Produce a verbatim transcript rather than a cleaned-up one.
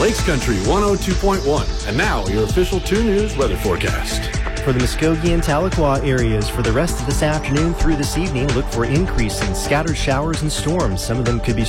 Lakes Country one oh two point one. And now your official two News weather forecast. For the Muskogee and Tahlequah areas, for the rest of this afternoon through this evening, look for increasing scattered showers and storms. Some of them could be